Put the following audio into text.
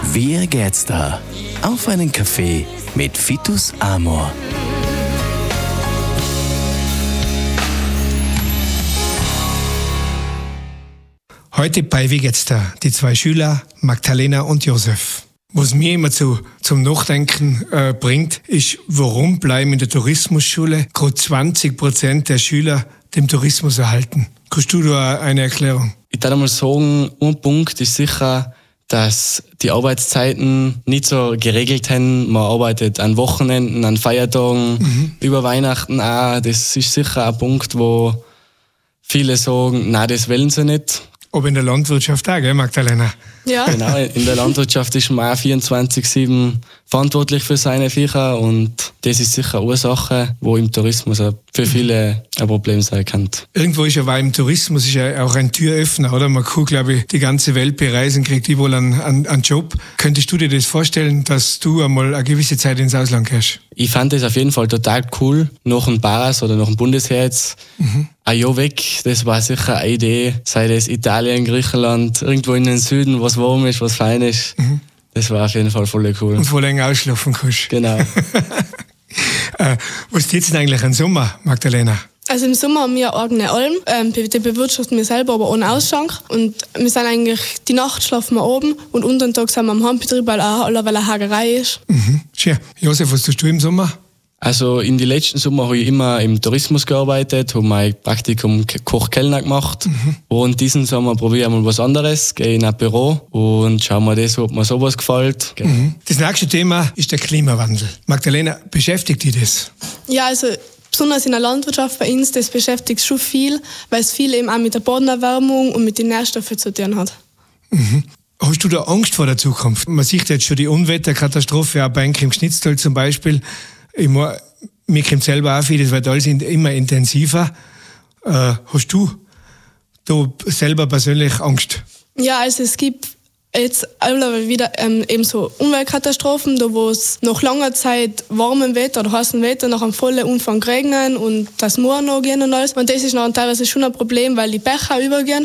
Wie geht's da? Auf einen Kaffee mit Vitus Amor. Heute bei Wie geht's da? Die zwei Schüler, Magdalena und Josef. Was mir immer zum Nachdenken bringt, ist, warum bleiben in der Tourismusschule gerade 20% der Schüler dem Tourismus erhalten? Kannst du da eine Erklärung? Ich würde mal sagen, ein Punkt ist sicher, dass die Arbeitszeiten nicht so geregelt haben. Man arbeitet an Wochenenden, an Feiertagen, über Weihnachten auch. Das ist sicher ein Punkt, wo viele sagen, nein, das wollen sie nicht. Aber in der Landwirtschaft auch, gell, Magdalena? Ja. Genau, in der Landwirtschaft ist man auch 24/7 verantwortlich für seine Viecher und das ist sicher eine Ursache, wo im Tourismus auch für viele ein Problem sein kann. Irgendwo ist ja, weil im Tourismus ist ja auch ein Türöffner, oder? Man kann, glaube ich, die ganze Welt bereisen, kriegt überall einen Job. Könntest du dir das vorstellen, dass du einmal eine gewisse Zeit ins Ausland gehst? Ich fand das auf jeden Fall total cool, nach dem Paras oder nach dem Bundesheer jetzt ein Jahr weg. Das war sicher eine Idee, sei das Italien, Griechenland, irgendwo in den Süden, was warm ist, was fein ist. Das war auf jeden Fall voll cool. Und wo länger ausschlafen kannst. Genau. Was tut denn eigentlich im Sommer, Magdalena? Also im Sommer haben wir eine eigene Alm, die bewirtschaften wir selber, aber ohne Ausschank. Und wir sind eigentlich, die Nacht schlafen wir oben und unter den Tag sind wir am Heimbetrieb, weil eine Hagerei ist. Schön. Josef, was tust du im Sommer? Also in den letzten Sommer habe ich immer im Tourismus gearbeitet, habe mein Praktikum Koch-Kellner gemacht. Und diesen Sommer probiere ich mal was anderes, gehe in ein Büro und schaue mir das, ob mir sowas gefällt. Das nächste Thema ist der Klimawandel. Magdalena, beschäftigt dich das? Ja, also besonders in der Landwirtschaft bei uns, das beschäftigt schon viel, weil es viel eben auch mit der Bodenerwärmung und mit den Nährstoffen zu tun hat. Hast du da Angst vor der Zukunft? Man sieht jetzt schon die Unwetterkatastrophe, auch bei Enk im Schnitztal zum Beispiel. Ich meine, mir kommt selber auch viel, das wird alles immer intensiver. Hast du da selber persönlich Angst? Ja, also es gibt jetzt wieder eben so Umweltkatastrophen, da wo es nach langer Zeit warmem Wetter oder heißem Wetter nach einem vollen Umfang regnen und das Moor noch gehen und alles. Und das ist noch teilweise schon ein Problem, weil die Bäche übergehen